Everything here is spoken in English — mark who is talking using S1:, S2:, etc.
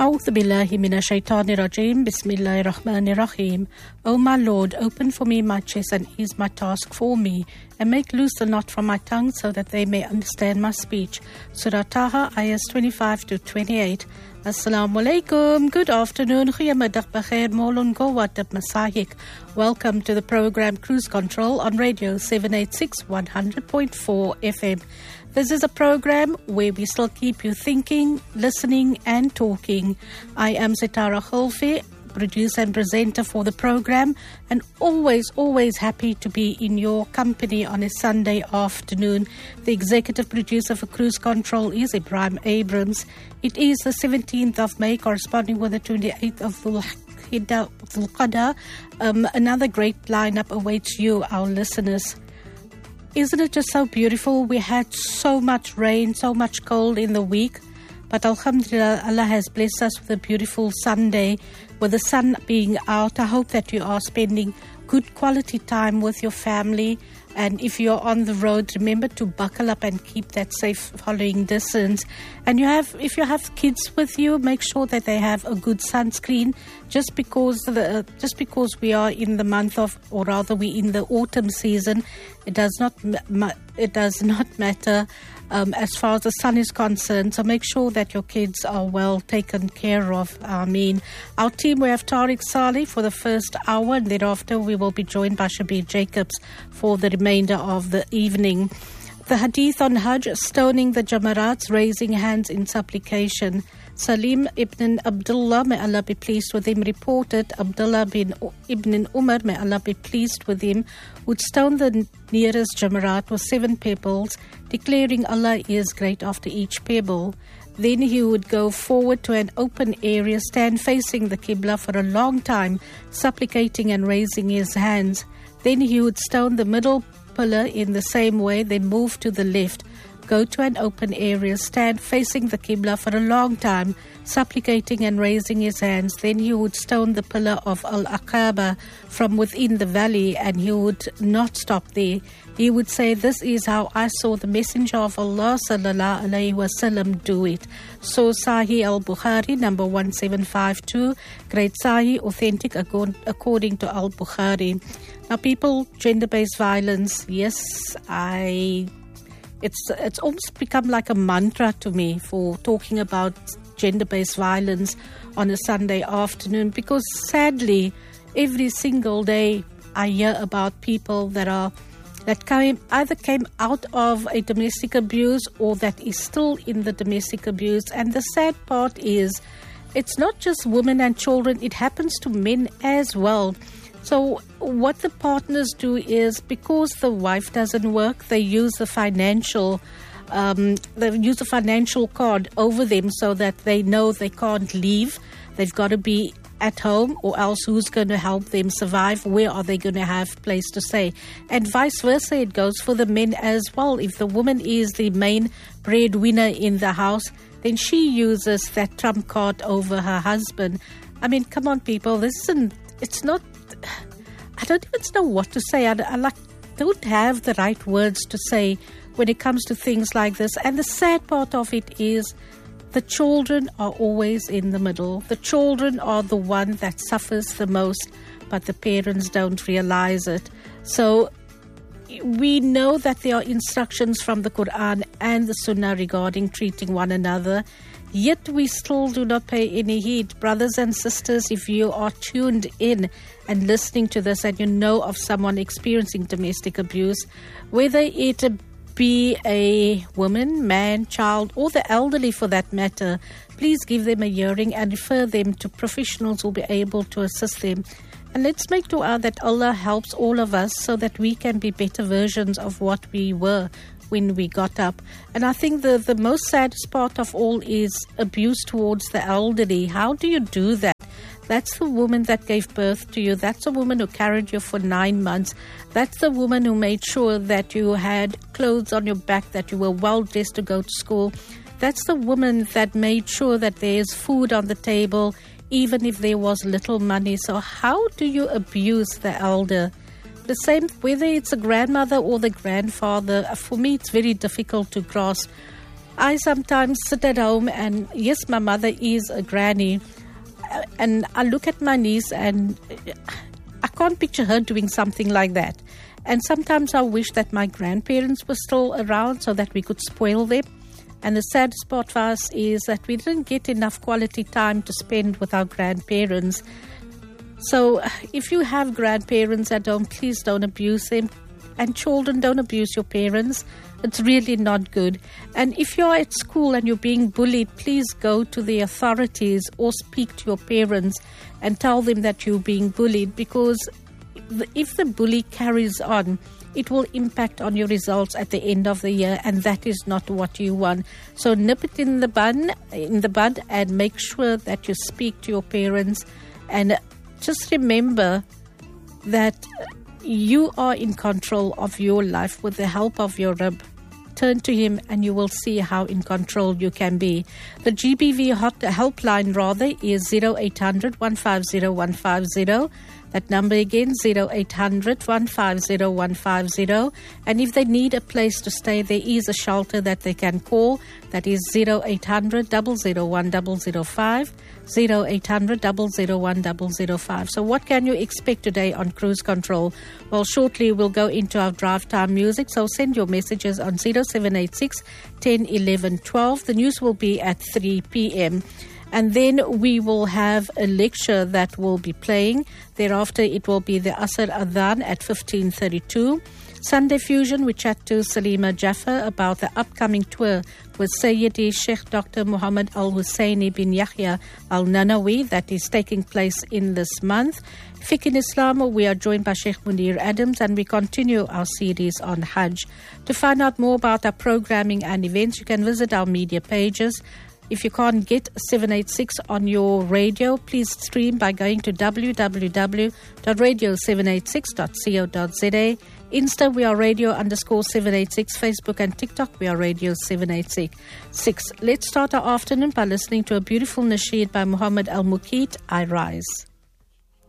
S1: A'udhu billahi minash shaitani rajim. Bismillahir rahmanir rahim. O my Lord, open for me my chest and ease my task for me, and make loose the knot from my tongue so that they may understand my speech. Surah Taha, ayahs 25 to 28. Assalamu alaikum. Good afternoon. Goeiemiddag, bakhair, molon go watap masahik. Welcome to the program Cruise Control on Radio 786 100.4 FM. This is a program where we still keep you thinking, listening and talking. I am Sitara Khulfi, producer and presenter for the program, and always happy to be in your company on a Sunday afternoon. The executive producer for Cruise Control is Ibrahim Abrams. It is the 17th of May, corresponding with the 28th of Dhul Qadr. Another great lineup awaits you, our listeners. Isn't it just so beautiful? We had so much rain, so much cold in the week. But alhamdulillah, Allah has blessed us with a beautiful Sunday, with the sun being out. I hope that you are spending good quality time with your family. And if you're on the road, remember to buckle up and keep that safe following distance. And if you have kids with you, make sure that they have a good sunscreen. Just because we are in the month of, or rather we in the autumn season, it does not matter as far as the sun is concerned. So make sure that your kids are well taken care of. Our team, we have Tariq Saleh for the first hour, and thereafter we will be joined by Shabir Jacobs for the remainder of the evening. The hadith on Hajj, stoning the Jamarats, raising hands in supplication. Salim ibn Abdullah, may Allah be pleased with him, reported Abdullah ibn Umar, may Allah be pleased with him, would stone the nearest Jamarat with 7 pebbles, declaring Allah is great after each pebble. Then he would go forward to an open area, stand facing the Qibla for a long time, supplicating and raising his hands. Then he would stone the middle pillar in the same way, then move to the left, go to an open area, stand facing the Qibla for a long time, supplicating and raising his hands. Then he would stone the pillar of Al-Aqaba from within the valley, and he would not stop there. He would say, "This is how I saw the Messenger of Allah sallallahu alaihi wasallam do it." So Sahih al-Bukhari, number 1752, great Sahih, authentic according to al-Bukhari. Now people, gender-based violence, yes, it's almost become like a mantra to me for talking about gender-based violence on a Sunday afternoon, because sadly every single day I hear about people that either came out of a domestic abuse or that is still in the domestic abuse. And the sad part is it's not just women and children, it happens to men as well. So what the partners do is, because the wife doesn't work, they use the financial card over them so that they know they can't leave. They've got to be at home, or else who's going to help them survive? Where are they going to have place to stay? And vice versa, it goes for the men as well. If the woman is the main breadwinner in the house, then she uses that trump card over her husband. I mean, come on, people. It's not... I don't even know what to say. I don't have the right words to say when it comes to things like this. And the sad part of it is the children are always in the middle. The children are the one that suffers the most, but the parents don't realize it. So we know that there are instructions from the Quran and the Sunnah regarding treating one another, yet we still do not pay any heed. Brothers and sisters, if you are tuned in and listening to this and you know of someone experiencing domestic abuse, whether it be a woman, man, child, or the elderly for that matter, please give them a hearing and refer them to professionals who will be able to assist them. And let's make dua that Allah helps all of us so that we can be better versions of what we were when we got up. And I think the most saddest part of all is abuse towards the elderly. How do you do that? That's the woman that gave birth to you. That's the woman who carried you for 9 months. That's the woman who made sure that you had clothes on your back, that you were well dressed to go to school. That's the woman that made sure that there's food on the table, even if there was little money. So how do you abuse the elder? The same, whether it's a grandmother or the grandfather, for me it's very difficult to grasp. I sometimes sit at home and, yes, my mother is a granny, and I look at my niece and I can't picture her doing something like that. And sometimes I wish that my grandparents were still around so that we could spoil them. And the saddest part for us is that we didn't get enough quality time to spend with our grandparents. So if you have grandparents at home, please don't abuse them. And children, don't abuse your parents. It's really not good. And if you're at school and you're being bullied, please go to the authorities or speak to your parents and tell them that you're being bullied, because if the bully carries on, it will impact on your results at the end of the year, and that is not what you want. So nip it in the bud, and make sure that you speak to your parents. And just remember that you are in control of your life with the help of your Rabb. Turn to him and you will see how in control you can be. The GBV helpline is 0800 150 150. That number again, 0800 150 150. And if they need a place to stay, there is a shelter that they can call. That is 0800 001 005. 0800 001 005. So what can you expect today on Cruise Control? Well, shortly we'll go into our drive time music. So send your messages on 0786 10 11 12. The news will be at 3 p.m. And then we will have a lecture that will be playing. Thereafter, it will be the Asr Adhan at 15:32. Sunday Fusion, we chat to Salima Jaffa about the upcoming tour with Sayyidi Sheikh Dr. Muhammad Al-Husseini bin Yahya Al-Nanawi that is taking place in this month. Fiqh in Islam, we are joined by Sheikh Munir Adams, and we continue our series on Hajj. To find out more about our programming and events, you can visit our media pages. If you can't get 786 on your radio, please stream by going to www.radio786.co.za. Insta, we are radio_786. Facebook and TikTok, we are radio 786. Let's start our afternoon by listening to a beautiful nasheed by Muhammad Al-Muqit, I Rise.